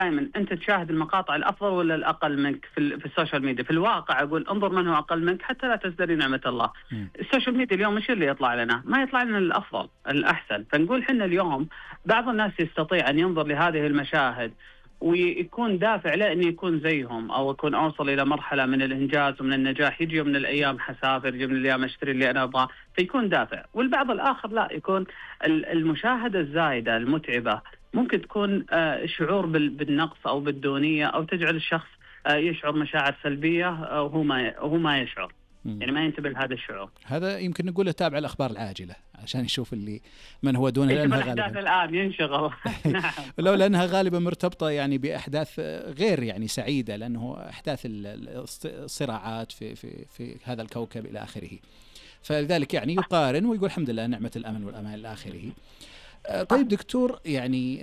دائما أنت تشاهد المقاطع الأفضل ولا الأقل منك في السوشيال ميديا. في الواقع أقول انظر من هو أقل منك حتى لا تزدري نعمة الله. السوشيال ميديا اليوم مش اللي يطلع لنا، ما يطلع لنا الأفضل الأحسن. فنقول حنا اليوم بعض الناس يستطيع أن ينظر لهذه المشاهد ويكون دافع له أن يكون زيهم أو يكون أوصل إلى مرحلة من الإنجاز ومن النجاح، يجي من الأيام حسافر، يجي من الأيام أشتري اللي أنا أبغاه، فيكون دافع. والبعض الآخر لا، يكون المشاهدة الزايدة المتعبة ممكن تكون شعور بالنقص أو بالدونية، أو تجعل الشخص يشعر مشاعر سلبية وهو ما يشعر، يعني ما ينتبه لهذا الشعور. هذا يمكن نقوله تابع الأخبار العاجلة عشان يشوف اللي من هو دونه، لأنها غالبا الآن ينشغل. نعم. ولو لأنها غالبا مرتبطة يعني بأحداث غير يعني سعيدة، لأنه أحداث الصراعات في هذا الكوكب إلى آخره. فلذلك يعني يقارن ويقول الحمد لله نعمة الأمن والأمان إلى آخره. طيب دكتور، يعني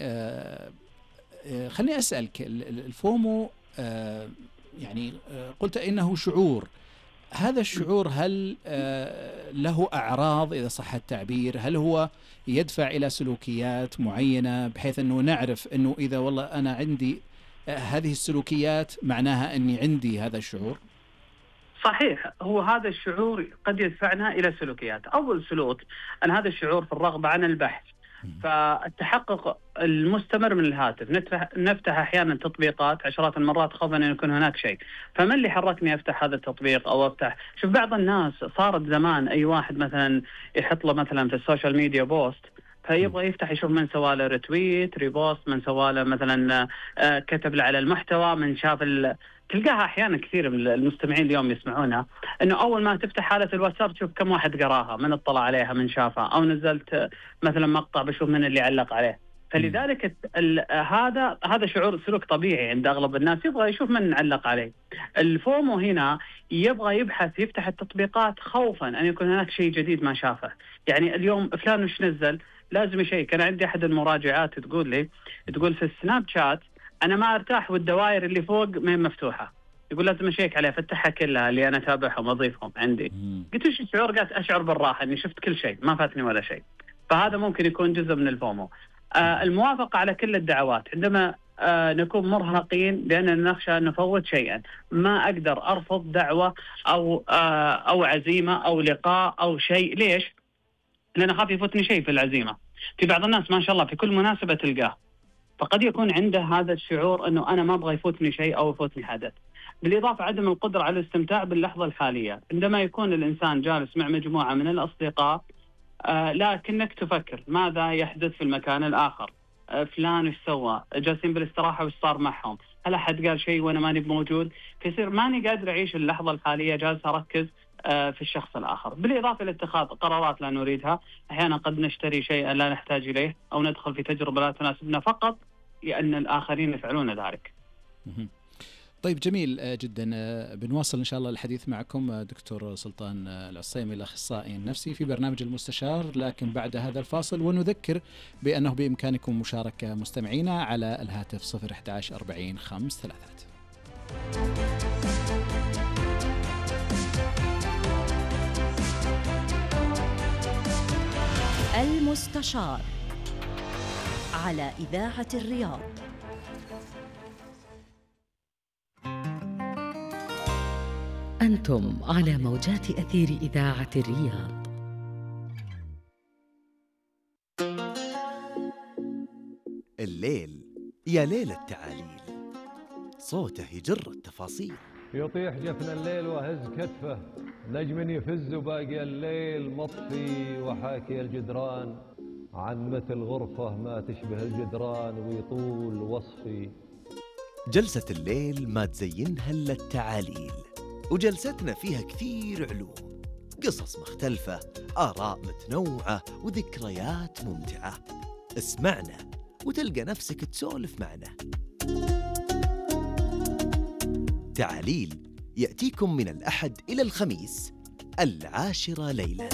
خليني أسألك، الفومو يعني قلت إنه شعور، هذا الشعور هل له أعراض إذا صح التعبير؟ هل هو يدفع إلى سلوكيات معينة بحيث أنه نعرف أنه إذا والله أنا عندي هذه السلوكيات معناها أني عندي هذا الشعور؟ صحيح، هو هذا الشعور قد يدفعنا إلى سلوكيات. أول سلوك أن هذا الشعور في الرغبة عن البحث، فالتحقق المستمر من الهاتف. نفتح أحيانا تطبيقات عشرات المرات خوفا أن يكون هناك شيء، فما اللي حركني أفتح هذا التطبيق أو أفتح؟ شوف بعض الناس صارت زمان أي واحد مثلا يحط له مثلا في السوشيال ميديا بوست، فيبغى يفتح يشوف من سواله ريتويت ريبوست، من سواله مثلا كتب له على المحتوى، من شاف تلقاها أحيانا كثير من المستمعين اليوم يسمعونها أنه أول ما تفتح حالة الواتساب تشوف كم واحد قراها، من اطلع عليها، من شافها، أو نزلت مثلا مقطع بشوف من اللي علق عليه. فلذلك هذا شعور سلوك طبيعي عند أغلب الناس، يبغى يشوف من علق عليه. الفومو هنا يبغى يبحث، يفتح التطبيقات خوفا أن يكون هناك شيء جديد ما شافه. يعني اليوم فلان وش نزل، لازم يشيك. أنا عندي أحد المراجعات تقول في السناب شات أنا ما أرتاح والدوائر اللي فوق ما هي مفتوحة، يقول لازم أشيك عليها، فتحها كلها اللي أنا أتابعهم وأضيفهم عندي. قلت إيش الشعور؟ قالت أشعر بالراحة إني شفت كل شيء، ما فاتني ولا شيء. فهذا ممكن يكون جزء من الفومو. الموافقة على كل الدعوات، عندما نكون مرهقين لأننا نخشى أن نفوت شيئا، ما أقدر أرفض دعوة أو عزيمة أو لقاء أو شيء. ليش؟ لأن أخاف يفوتني شيء في العزيمة. في بعض الناس ما شاء الله في كل مناسبة تلقاه، فقد يكون عنده هذا الشعور أنه أنا ما أبغى يفوتني شيء أو يفوتني حدث. بالإضافة عدم القدرة على الاستمتاع باللحظة الحالية. عندما يكون الإنسان جالس مع مجموعة من الأصدقاء لكنك تفكر ماذا يحدث في المكان الآخر، فلان وش سوى، جالسين بالاستراحة وش صار معهم، هل أحد قال شيء وأنا ماني موجود، فيصير ماني قادر أعيش اللحظة الحالية، جالس أركز في الشخص الآخر. بالإضافة لاتخاذ قرارات لا نريدها، أحيانا قد نشتري شيئا لا نحتاج إليه أو ندخل في تجربة لا تناسبنا فقط لأن الآخرين يفعلون ذلك. طيب جميل جدا. بنواصل إن شاء الله الحديث معكم دكتور سلطان العصيمي الأخصائي النفسي في برنامج المستشار، لكن بعد هذا الفاصل. ونذكر بأنه بإمكانكم مشاركة مستمعينا على الهاتف 011 40 53. المستشار على إذاعة الرياض. أنتم على موجات أثير إذاعة الرياض. الليل يا ليل التعاليل، صوته يجر التفاصيل، يطيح جفن الليل وهز كتفه، نجم يفز باقي الليل مطفي، وحاكي الجدران عن مثل غرفة ما تشبه الجدران ويطول وصفي. جلسة الليل ما تزينها إلا التعاليل، وجلستنا فيها كثير علوم، قصص مختلفة، آراء متنوعة، وذكريات ممتعة. اسمعنا وتلقى نفسك تسولف معنا. تعاليل يأتيكم من الأحد إلى الخميس 10 ليلاً.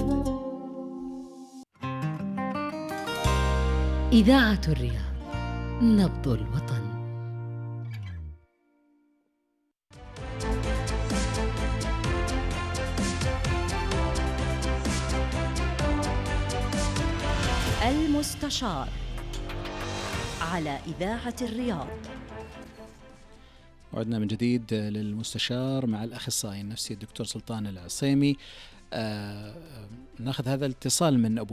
إذاعة الرياض، نبض الوطن. المستشار على إذاعة الرياض. عدنا من جديد للمستشار مع الأخصائي النفسي الدكتور سلطان العصيمي. ناخذ هذا الاتصال من أبو